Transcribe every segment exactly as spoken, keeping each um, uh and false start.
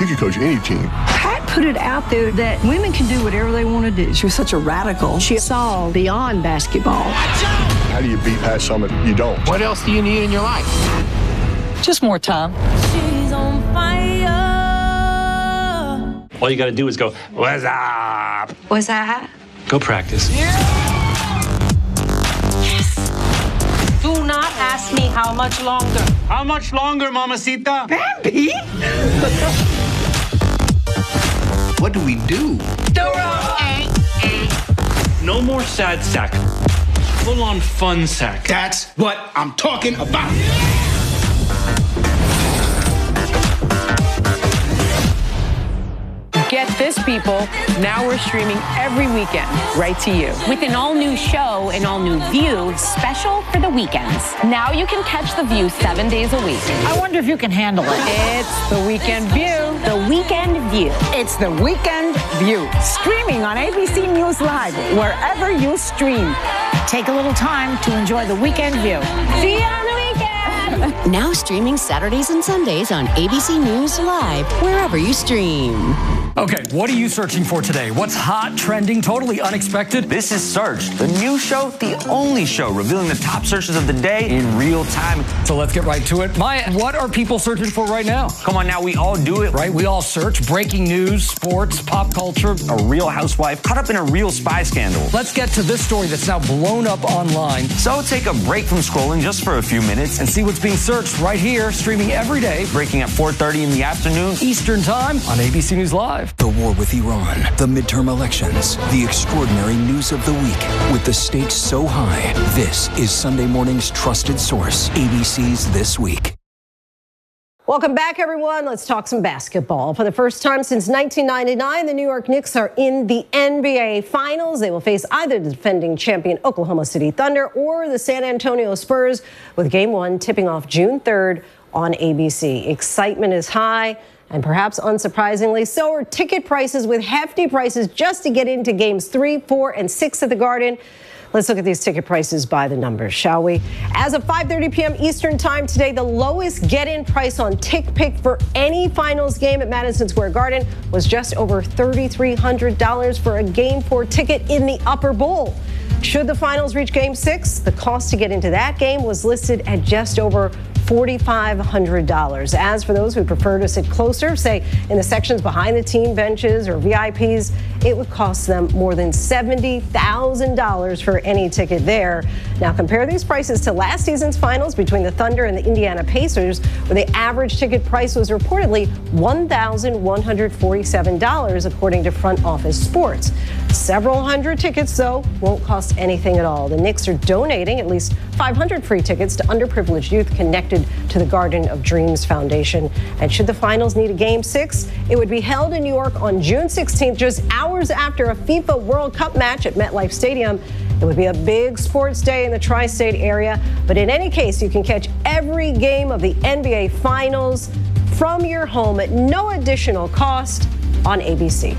she could coach any team. Pat put it out there that women can do whatever they want to do. She was such a radical. She saw beyond basketball. How do you beat Pat Summitt? You don't. What else do you need in your life? Just more time. She's on fire. All you got to do is go, what's up? What's that? Go practice. Do not ask me how much longer. How much longer, mamacita? Bambi? What do we do? No more sad sack. Full-on fun sack. That's what I'm talking about. Get this, people. Now we're streaming every weekend right to you. With an all-new show, an all-new View, special for the weekends. Now you can catch The View seven days a week. I wonder if you can handle it. It's the Weekend View. The Weekend View. It's the Weekend View. Streaming on A B C News Live, wherever you stream. Take a little time to enjoy the Weekend View. See you on the weekend! Now streaming Saturdays and Sundays on A B C News Live, wherever you stream. Okay, what are you searching for today? What's hot, trending, totally unexpected? This is Search, the new show, the only show revealing the top searches of the day in real time. So let's get right to it. Maya, what are people searching for right now? Come on now, we all do it. Right, we all search breaking news, sports, pop culture. A real housewife caught up in a real spy scandal. Let's get to this story that's now blown up online. So take a break from scrolling just for a few minutes And see what's being searched right here, streaming every day. breaking at four thirty in the afternoon. Eastern Time on A B C News Live. The war with Iran, the midterm elections, the extraordinary news of the week. With the stakes so high, this is Sunday morning's trusted source, A B C's This Week. Welcome back, everyone. Let's talk some basketball. For the first time since nineteen ninety-nine, the New York Knicks are in the N B A Finals. They will face either the defending champion Oklahoma City Thunder or the San Antonio Spurs, with game one tipping off June third on A B C. Excitement is high. And perhaps unsurprisingly, so are ticket prices, with hefty prices just to get into games three, four, and six at the Garden. Let's look at these ticket prices by the numbers, shall we? As of five thirty p.m. Eastern Time today, the lowest get-in price on TickPick for any finals game at Madison Square Garden was just over three thousand three hundred dollars for a game four ticket in the upper bowl. Should the finals reach game six, the cost to get into that game was listed at just over four thousand five hundred dollars. As for those who prefer to sit closer, say in the sections behind the team benches or V I Ps, it would cost them more than seventy thousand dollars for any ticket there. Now compare these prices to last season's finals between the Thunder and the Indiana Pacers, where the average ticket price was reportedly one thousand one hundred forty-seven dollars, according to Front Office Sports. Several hundred tickets, though, won't cost anything at all. The Knicks are donating at least five hundred free tickets to underprivileged youth connected to the Garden of Dreams Foundation. And should the finals need a game six, it would be held in New York on June sixteenth, just hours after a FIFA World Cup match at MetLife Stadium. It would be a big sports day in the tri-state area. But in any case, you can catch every game of the N B A Finals from your home at no additional cost on A B C.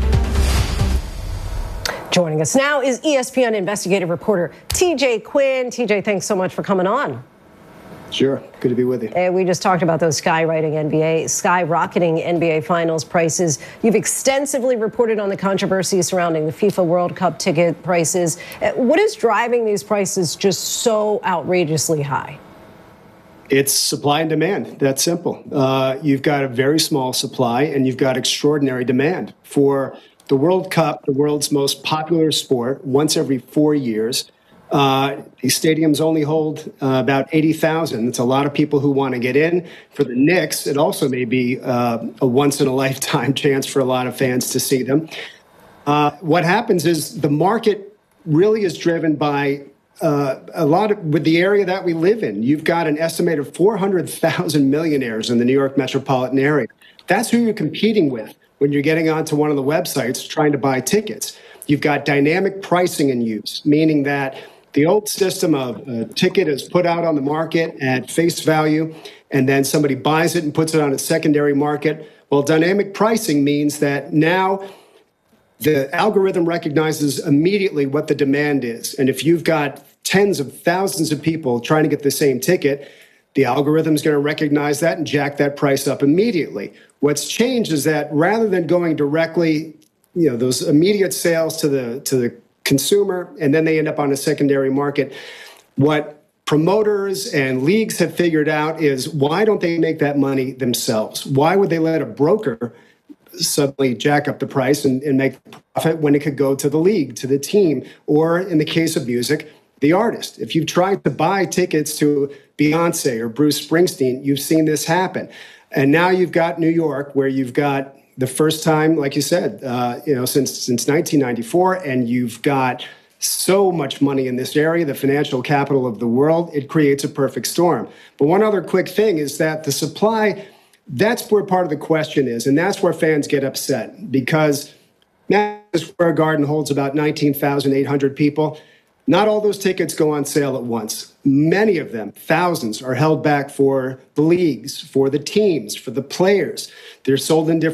Joining us now is E S P N investigative reporter T J Quinn. T J, thanks so much for coming on. Sure. Good to be with you. And we just talked about those skyrocketing N B A, skyrocketing N B A Finals prices. You've extensively reported on the controversy surrounding the FIFA World Cup ticket prices. What is driving these prices just so outrageously high? It's supply and demand. That's simple. Uh, you've got a very small supply and you've got extraordinary demand. For the World Cup, the world's most popular sport, once every four years, Uh, these stadiums only hold uh, about eighty thousand. It's a lot of people who want to get in. For the Knicks, it also may be uh, a once-in-a-lifetime chance for a lot of fans to see them. Uh, what happens is the market really is driven by uh, a lot of, with the area that we live in. You've got an estimated four hundred thousand millionaires in the New York metropolitan area. That's who you're competing with when you're getting onto one of the websites trying to buy tickets. You've got dynamic pricing in use, meaning that the old system of a ticket is put out on the market at face value, and then somebody buys it and puts it on a secondary market. Well, dynamic pricing means that now the algorithm recognizes immediately what the demand is. And if you've got tens of thousands of people trying to get the same ticket, The algorithm's going to recognize that and jack that price up immediately. What's changed is that rather than going directly, you know, those immediate sales to the to the consumer, and then they end up on a secondary market, what promoters and leagues have figured out is, why don't they make that money themselves? Why would they let a broker suddenly jack up the price and, and make profit when it could go to the league, to the team, or in the case of music, the artist? If you've tried to buy tickets to Beyonce or Bruce Springsteen, you've seen this happen. And now you've got New York, where you've got the first time, like you said, uh, you know, since since nineteen ninety-four, and you've got so much money in this area, the financial capital of the world. It creates a perfect storm. But one other quick thing is that the supply, that's where part of the question is, and that's where fans get upset, because Madison Square Garden holds about nineteen thousand eight hundred people. Not all those tickets go on sale at once. Many of them, thousands, are held back for the leagues, for the teams, for the players. They're sold in different